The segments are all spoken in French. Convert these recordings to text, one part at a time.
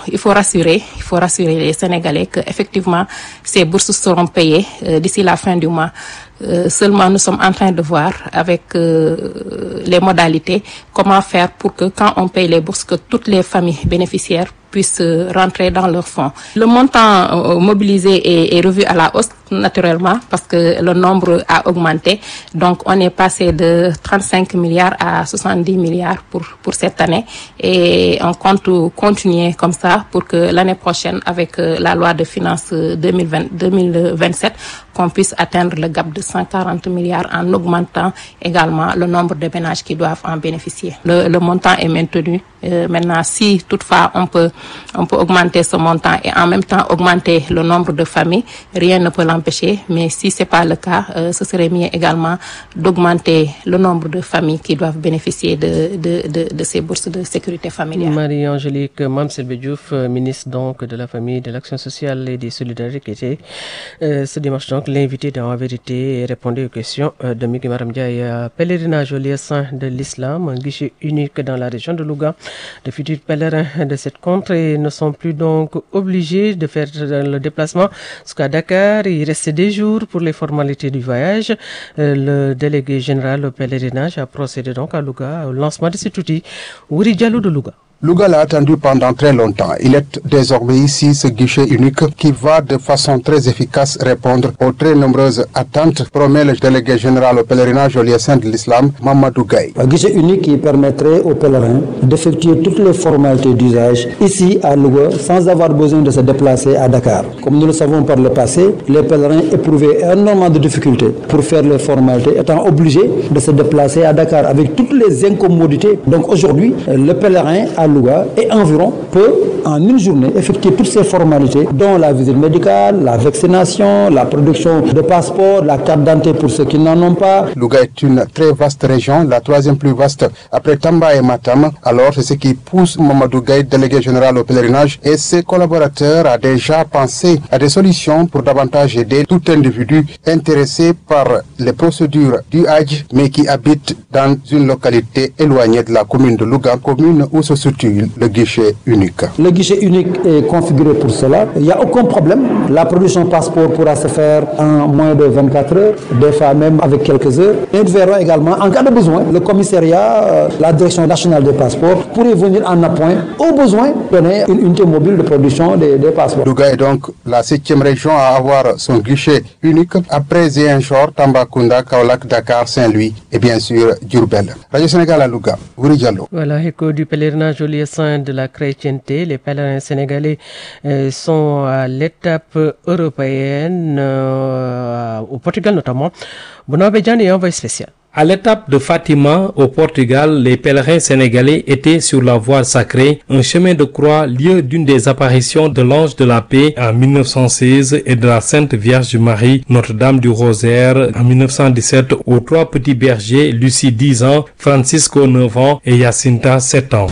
il faut rassurer les Sénégalais que effectivement ces bourses seront payées d'ici la fin du mois. Seulement, nous sommes en train de voir avec les modalités comment faire pour que quand on paye les bourses, que toutes les familles bénéficiaires puissent rentrer dans leurs fonds. Le montant mobilisé est revu à la hausse naturellement parce que le nombre a augmenté. Donc, on est passé de 35 milliards à 70 milliards pour cette année et on compte continuer comme ça pour que l'année prochaine, avec la loi de finances 2027, qu'on puisse atteindre le gap de 140 milliards en augmentant également le nombre de ménages qui doivent en bénéficier. Le montant est maintenu. Maintenant, si toutefois on peut augmenter ce montant et en même temps augmenter le nombre de familles, rien ne peut l'empêcher. Mais si c'est pas le cas, ce serait mieux également d'augmenter le nombre de familles qui doivent bénéficier de ces bourses de sécurité familiale. Marie-Angélique Mame Selbé Diouf, ministre donc de la Famille, de l'Action sociale et des Solidarités, ce dimanche donc l'invité dans La Vérité répondait aux questions de Migui Maram Ndiaye. Pèlerinage au lieu saint de l'islam, un guichet unique dans la région de Louga. De futurs pèlerins de cette contrée ne sont plus donc obligés de faire le déplacement jusqu'à Dakar. Il restait des jours pour les formalités du voyage. Le délégué général au pèlerinage a procédé donc à Louga au lancement de cet outil. Wuri Diallo de Louga. Louga l'a attendu pendant très longtemps. Il est désormais ici ce guichet unique qui va de façon très efficace répondre aux très nombreuses attentes, promet le délégué général au pèlerinage au lieu saint de l'islam, Mamadou Gaye. Un guichet unique qui permettrait aux pèlerins d'effectuer toutes les formalités d'usage ici à Louga sans avoir besoin de se déplacer à Dakar. Comme nous le savons par le passé, les pèlerins éprouvaient énormément de difficultés pour faire les formalités, étant obligés de se déplacer à Dakar avec toutes les incommodités. Donc aujourd'hui, le pèlerin à Louga et environ peut en une journée effectuer toutes ces formalités dont la visite médicale, la vaccination, la production de passeports, la carte d'identité pour ceux qui n'en ont pas. Louga est une très vaste région, la troisième plus vaste après Tamba et Matam. Alors c'est ce qui pousse Mamadou Gaye, délégué général au pèlerinage, et ses collaborateurs à déjà penser à des solutions pour davantage aider tout individu intéressé par les procédures du Hajj mais qui habite dans une localité éloignée de la commune de Louga, commune où se situe le guichet unique. Le guichet unique est configuré pour cela. Il n'y a aucun problème. La production passeport pourra se faire en moins de 24 heures, des fois même avec quelques heures. Et nous verrons également, en cas de besoin, le commissariat, la direction nationale des passeports pourrait venir en appoint, au besoin, donner une unité mobile de production des passeports. Louga est donc la 7e région à avoir son guichet unique après Ziguinchor, Tambacounda, Kaolack, Dakar, Saint-Louis et bien sûr Diourbel. Radio Sénégal à Louga, Wuri Diallo. Voilà, écho du pèlerinage au lieu saint de la chrétienté. Les pèlerins sénégalais sont à l'étape européenne, au Portugal notamment. Bonabe Diagne est envoyé spécial. À l'étape de Fatima, au Portugal, les pèlerins sénégalais étaient sur la voie sacrée, un chemin de croix, lieu d'une des apparitions de l'ange de la paix en 1916 et de la Sainte Vierge Marie, Notre-Dame du Rosaire en 1917 aux trois petits bergers, Lucie 10 ans, Francisco 9 ans et Jacinta 7 ans.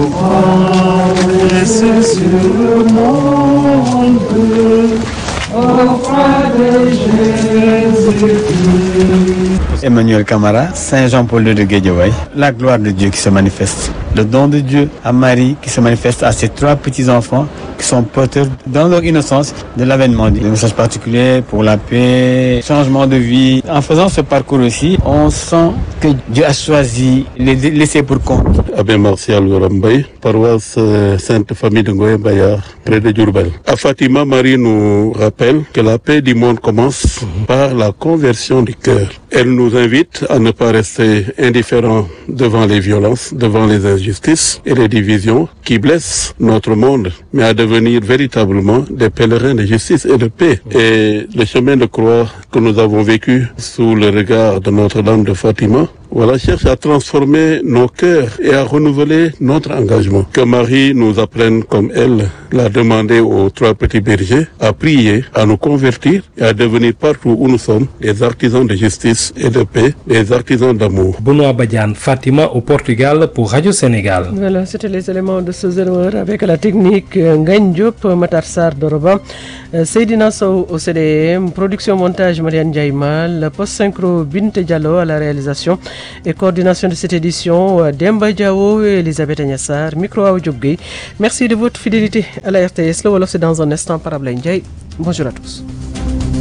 Emmanuel Camara, Saint Jean-Paul II de Guédiawaye, la gloire de Dieu qui se manifeste, le don de Dieu à Marie qui se manifeste à ses trois petits-enfants qui sont porteurs dans leur innocence de l'avènement. Un message particulier pour la paix, changement de vie. En faisant ce parcours aussi, on sent que Dieu a choisi les laisser pour compte. Abbé Martial Gorambay, paroisse Sainte Famille de Ngoye Bayard, près de Diourbel. À Fatima, Marie nous rappelle que la paix du monde commence par la conversion du cœur. Elle nous invite à ne pas rester indifférents devant les violences, devant les injustices et les divisions qui blessent notre monde, mais à devenir véritablement des pèlerins de justice et de paix. Et le chemin de croix que nous avons vécu sous le regard de Notre-Dame de Fatima, voilà, cherche à transformer nos cœurs et à renouveler notre engagement. Que Marie nous apprenne, comme elle l'a demandé aux trois petits bergers, à prier, à nous convertir et à devenir partout où nous sommes des artisans de justice et de paix, des artisans d'amour. Benoît Badiane, Fatima au Portugal pour Radio Sénégal. Voilà, c'était les éléments de ce 0 avec la technique Ngagne Diop, Matar Sarr Doroba, Seydina Sow au CDM, production montage Marianne Diaïmal, post-synchro Binte Diallo à la réalisation. et coordination de cette édition, Demba Diawo et Elisabeth Agnassar, micro à Diop Gueye. Merci de votre fidélité à la RTS. Le Wolof, c'est dans un instant par Ablaye Ndiaye. Bonjour à tous.